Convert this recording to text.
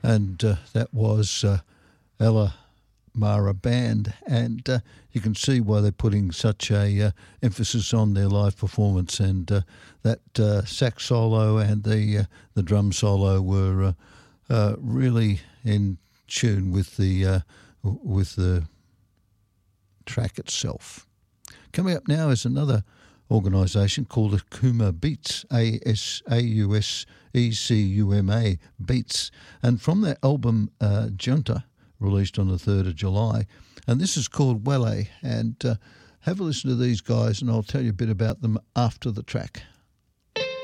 and that was Ella Mara Band, and you can see why they're putting such a emphasis on their live performance, and that sax solo and the drum solo were really in tune with the track itself. Coming up now is another organisation called Akuma Beats, AUSECUMA Beats, and from their album Junta, released on the 3rd of July, and this is called Wele, and have a listen to these guys, and I'll tell you a bit about them after the track.